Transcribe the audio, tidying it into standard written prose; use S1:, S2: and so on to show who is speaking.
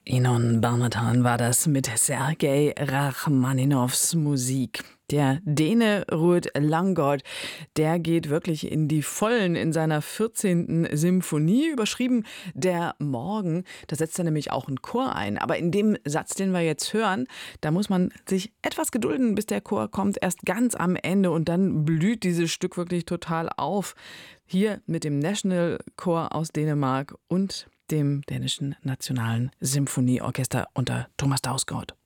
S1: Inon Barmatan war das mit Sergei Rachmaninows Musik. Der Däne Ruud Langgaard, der geht wirklich in die Vollen in seiner 14. Symphonie, überschrieben Der Morgen. Da setzt er nämlich auch einen Chor ein. Aber in dem Satz, den wir jetzt hören, da muss man sich etwas gedulden, bis der Chor kommt, erst ganz am Ende. Und dann blüht dieses Stück wirklich total auf. Hier mit dem National Chor aus Dänemark und dem dänischen Nationalen Symphonieorchester unter Thomas Dausgaard.